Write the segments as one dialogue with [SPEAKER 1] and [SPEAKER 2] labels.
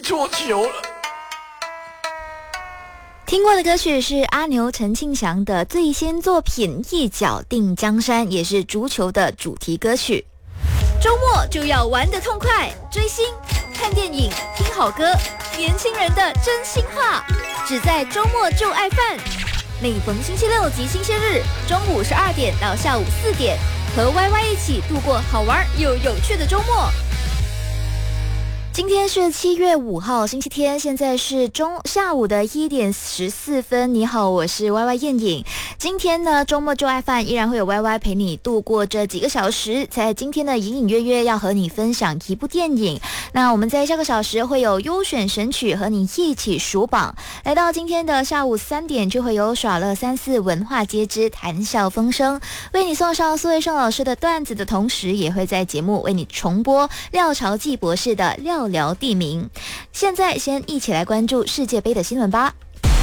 [SPEAKER 1] 错球了。
[SPEAKER 2] 听过的歌曲是阿牛陈庆祥的最新作品《一脚定江山》，也是足球的主题歌曲。周末就要玩得痛快，追星、看电影、听好歌，年轻人的真心话，只在周末就爱饭。每逢星期六及星期日，中午12点到下午4点，和 YY 一起度过好玩又有趣的周末。今天是7月5号，星期天，现在是下午的1点14分。你好，我是 YY 燕颖。今天呢，周末就爱饭依然会有 YY 陪你度过这几个小时。在今天的隐隐约约要和你分享一部电影。那我们在下个小时会有优选神曲和你一起数榜。来到今天的下午3点，就会有耍乐34文化街之谈笑风生，为你送上苏卫胜老师的段子的同时，也会在节目为你重播廖朝记博士的聊地名。现在先一起来关注世界杯的新闻吧。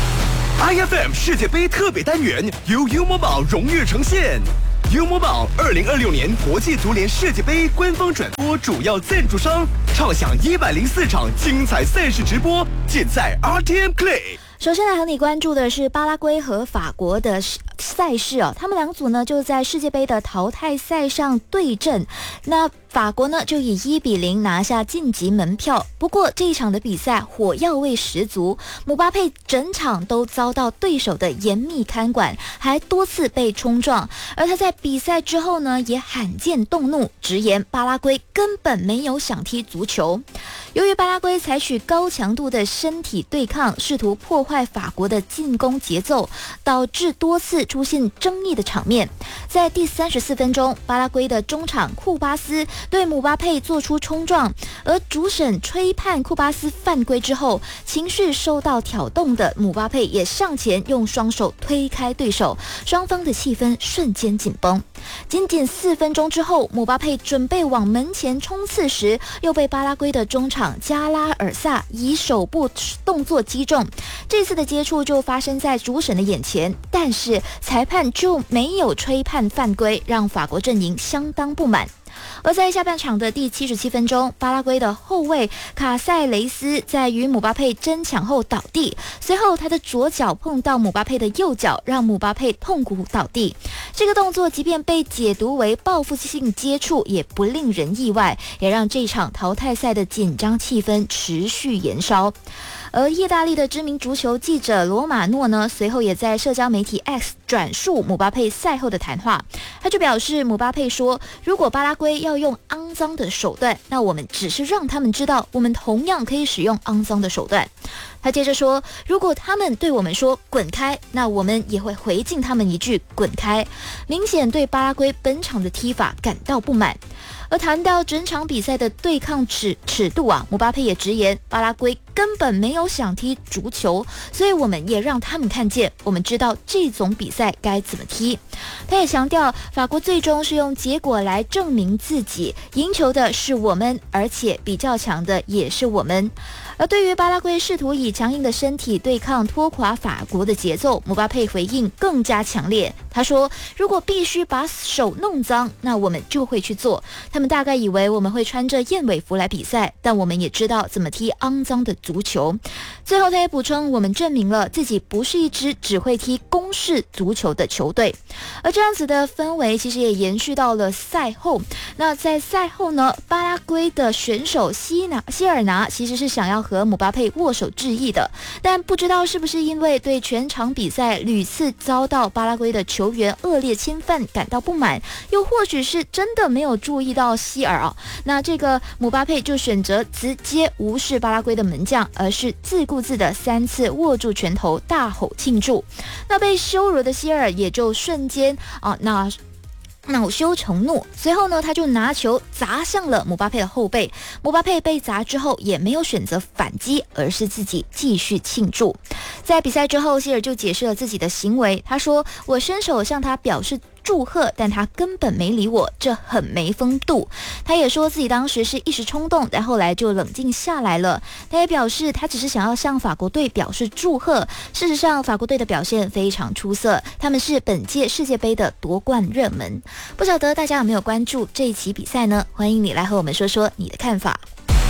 [SPEAKER 3] IFM 世界杯特别单元由优某宝荣誉呈现。优某宝2026年国际足联世界杯官方转播主要赞助商，畅享104场精彩赛事直播，尽在 RTM Play。
[SPEAKER 2] 首先来和你关注的是巴拉圭和法国的赛事哦，他们两组呢就在世界杯的淘汰赛上对阵。那法国呢就以1-0拿下晋级门票。不过这一场的比赛火药味十足，姆巴佩整场都遭到对手的严密看管，还多次被冲撞。而他在比赛之后呢也罕见动怒，直言巴拉圭根本没有想踢足球。由于巴拉圭采取高强度的身体对抗，试图破坏法国的进攻节奏，导致多次出现争议的场面。在第34分钟，巴拉圭的中场库巴斯对姆巴佩做出冲撞，而主审吹判库巴斯犯规之后，情绪受到挑动的姆巴佩也上前用双手推开对手，双方的气氛瞬间紧绷。仅4分钟之后，姆巴佩准备往门前冲刺时，又被巴拉圭的中场加拉尔萨以手部动作击中。这次的接触就发生在主审的眼前，但是裁判就没有吹判犯规，让法国阵营相当不满。而在下半场的第77分钟，巴拉圭的后卫卡塞雷斯在与姆巴佩争抢后倒地，随后他的左脚碰到姆巴佩的右脚，让姆巴佩痛苦倒地。这个动作即便被解读为报复性接触，也不令人意外，也让这场淘汰赛的紧张气氛持续延烧。而意大利的知名足球记者罗马诺呢，随后也在社交媒体 X 转述姆巴佩赛后的谈话，他就表示，姆巴佩说，如果巴拉圭要用肮脏的手段，那我们只是让他们知道，我们同样可以使用肮脏的手段。他接着说，如果他们对我们说滚开，那我们也会回敬他们一句滚开，明显对巴拉圭本场的踢法感到不满。而谈到整场比赛的对抗尺度啊，姆巴佩也直言，巴拉圭根本没有想踢足球，所以我们也让他们看见，我们知道这种比赛该怎么踢。他也强调，法国最终是用结果来证明自己，赢球的是我们，而且比较强的也是我们。而对于巴拉圭试图以强硬的身体对抗拖垮法国的节奏，姆巴佩回应更加强烈。他说，如果必须把手弄脏，那我们就会去做。他们大概以为我们会穿着燕尾服来比赛，但我们也知道怎么踢肮脏的足球。最后他也补充，我们证明了自己不是一支只会踢攻势足球的球队。而这样子的氛围其实也延续到了赛后。那在赛后呢，巴拉圭的选手希尔拿其实是想要和姆巴佩握手致意的，但不知道是不是因为对全场比赛屡次遭到巴拉圭的球员恶劣侵犯感到不满，又或许是真的没有注意到希尔啊，那这个姆巴佩就选择直接无视巴拉圭的门将，而是自顾自的3次握住拳头大吼庆祝。那被羞辱的希尔也就瞬间恼羞成怒，随后呢，他就拿球砸向了姆巴佩的后背。姆巴佩被砸之后也没有选择反击，而是自己继续庆祝。在比赛之后，希尔就解释了自己的行为，他说：“我伸手向他表示祝贺，但他根本没理我，这很没风度。”他也说自己当时是一时冲动，但后来就冷静下来了。他也表示他只是想要向法国队表示祝贺。事实上，法国队的表现非常出色，他们是本届世界杯的夺冠热门。不晓得大家有没有关注这一期比赛呢？欢迎你来和我们说说你的看法。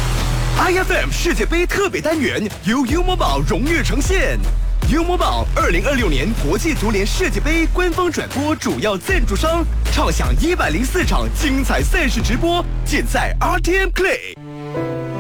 [SPEAKER 3] IFM 世界杯特别单元由优某宝荣誉呈现。优某宝2026年国际足联世界杯官方转播主要赞助商，畅享104场精彩赛事直播，尽在 RTM Play。